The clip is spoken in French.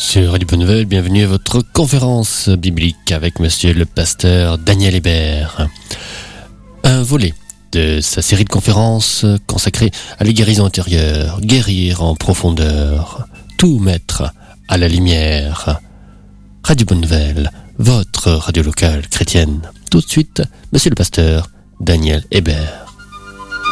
Sur Radio Bonne Nouvelle, bienvenue à votre conférence biblique avec monsieur le pasteur Daniel Hébert. Un volet de sa série de conférences consacrée à la guérison intérieure, guérir en profondeur, tout mettre à la lumière. Radio Bonne Nouvelle, votre radio locale chrétienne. Tout de suite, monsieur le pasteur Daniel Hébert.